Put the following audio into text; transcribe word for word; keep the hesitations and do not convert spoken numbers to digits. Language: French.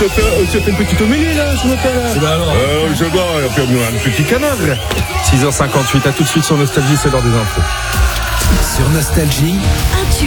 se fait, on se fait une petite homélie là ce matin là. Bah alors. Euh, je dois faire un petit canard. six heures cinquante-huit, à tout de suite sur Nostalgie, c'est l'heure des infos. Sur Nostalgie,